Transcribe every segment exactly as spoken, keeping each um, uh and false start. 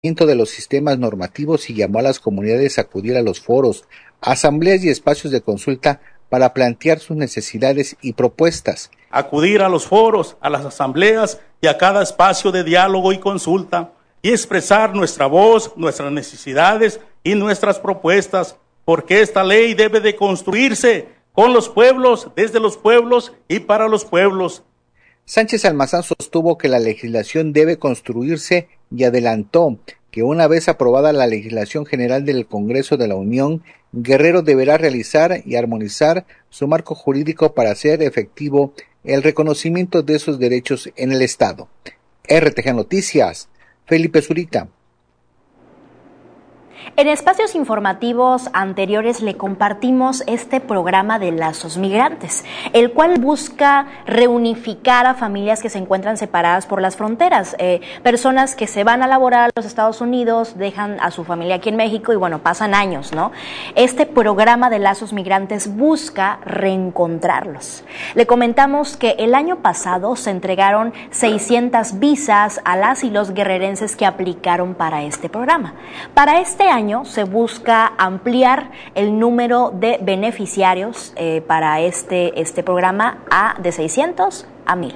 de los sistemas normativos y llamó a las comunidades a acudir a los foros, asambleas y espacios de consulta para plantear sus necesidades y propuestas. Acudir a los foros, a las asambleas y a cada espacio de diálogo y consulta y expresar nuestra voz, nuestras necesidades y nuestras propuestas, porque esta ley debe de construirse con los pueblos, desde los pueblos y para los pueblos. Sánchez Almazán sostuvo que la legislación debe construirse y adelantó que una vez aprobada la legislación general del Congreso de la Unión, Guerrero deberá realizar y armonizar su marco jurídico para hacer efectivo el reconocimiento de esos derechos en el Estado. R T G Noticias, Felipe Zurita. En espacios informativos anteriores le compartimos este programa de Lazos Migrantes, el cual busca reunificar a familias que se encuentran separadas por las fronteras, eh, personas que se van a laborar a los Estados Unidos, dejan a su familia aquí en México y bueno, pasan años, ¿no? Este programa de Lazos Migrantes busca reencontrarlos. Le comentamos que el año pasado se entregaron seiscientas visas a las y los guerrerenses que aplicaron para este programa. Para este año se busca ampliar el número de beneficiarios eh, para este, este programa a de seiscientos a mil.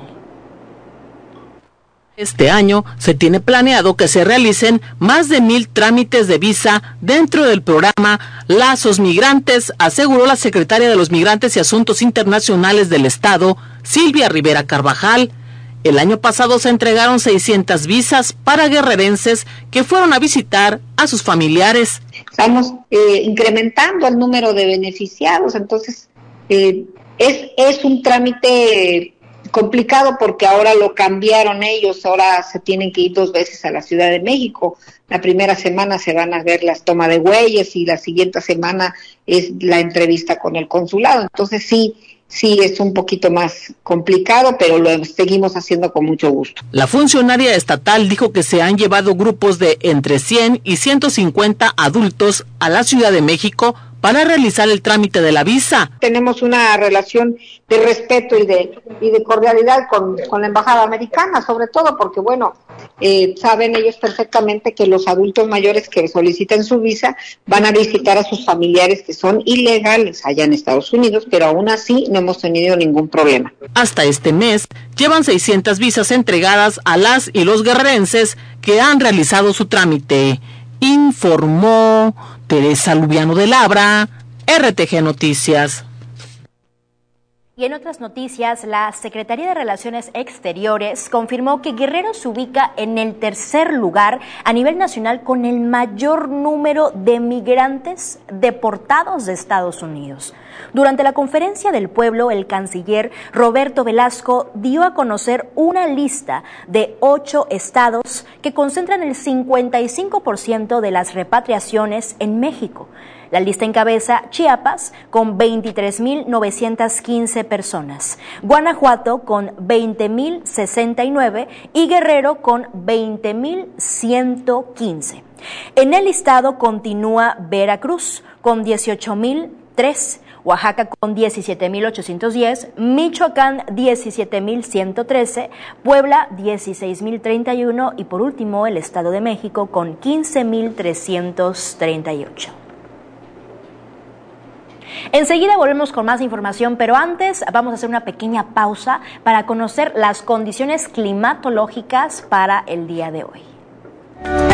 Este año se tiene planeado que se realicen más de mil trámites de visa dentro del programa Lazos Migrantes, aseguró la secretaria de los Migrantes y Asuntos Internacionales del Estado, Silvia Rivera Carvajal. El año pasado se entregaron seiscientas visas para guerrerenses que fueron a visitar a sus familiares. Estamos eh, incrementando el número de beneficiados, entonces eh, es, es un trámite complicado porque ahora lo cambiaron ellos, ahora se tienen que ir dos veces a la Ciudad de México. La primera semana se van a ver las tomas de huellas y la siguiente semana es la entrevista con el consulado, entonces sí, Sí, es un poquito más complicado, pero lo seguimos haciendo con mucho gusto. La funcionaria estatal dijo que se han llevado grupos de entre cien y ciento cincuenta adultos a la Ciudad de México para realizar el trámite de la visa. Tenemos una relación de respeto y de y de cordialidad con, con la embajada americana, sobre todo porque, bueno, eh, saben ellos perfectamente que los adultos mayores que solicitan su visa van a visitar a sus familiares que son ilegales allá en Estados Unidos, pero aún así no hemos tenido ningún problema. Hasta este mes llevan seiscientas visas entregadas a las y los guerrerenses que han realizado su trámite, informó Teresa Lubiano de Labra, R T G Noticias. Y en otras noticias, la Secretaría de Relaciones Exteriores confirmó que Guerrero se ubica en el tercer lugar a nivel nacional con el mayor número de migrantes deportados de Estados Unidos. Durante la conferencia del pueblo, el canciller Roberto Velasco dio a conocer una lista de ocho estados que concentran el cincuenta y cinco por ciento de las repatriaciones en México. La lista encabeza Chiapas con veintitrés mil novecientas quince personas, Guanajuato con veinte mil sesenta y nueve y Guerrero con veinte mil ciento quince. En el listado continúa Veracruz con dieciocho mil tres, Oaxaca con diecisiete mil ochocientos diez, Michoacán diecisiete mil ciento trece, Puebla dieciséis mil treinta y uno y por último el Estado de México con quince mil trescientos treinta y ocho. Enseguida volvemos con más información, pero antes vamos a hacer una pequeña pausa para conocer las condiciones climatológicas para el día de hoy.